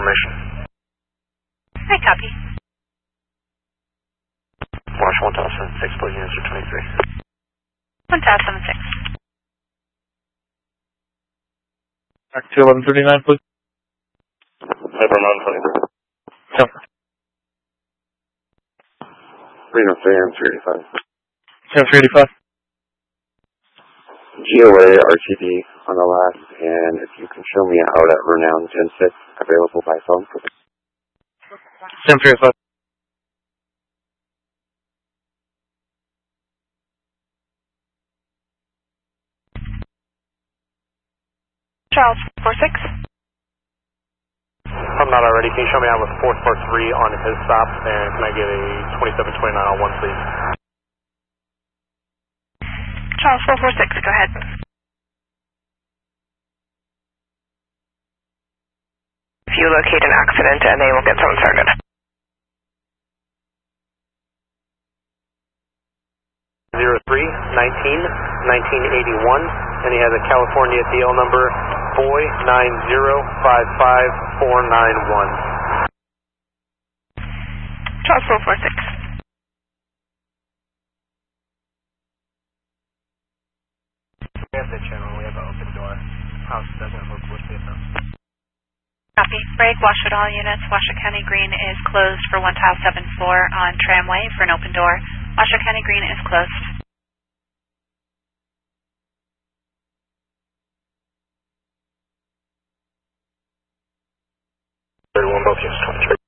information. I copy. Wash 1006, please, units are 23. 1006. Back to 1139, please. Hyper Mountain 23. Jump. Reno 3 M385. Sam 385. GOA RTD on the last, and if you can show me out at Renown 106, available by phone. Sam 385. Charles 46. I'm not already. Can you show me out with 4 Spark 3 on his stop, and can I get a 2729 on 1, please? Charles 446, go ahead. If you locate an accident, and they will get someone started. Zero 3 19 1981, and he has a California DL number Boy 9055491. Charles 446. We have the channel. We have an open door. House doesn't look with it. Copy. Break, Washwood all units. Washoe County Green is closed for 1074 on Tramway for an open door. Washoe County Green is closed. 31, both units 23.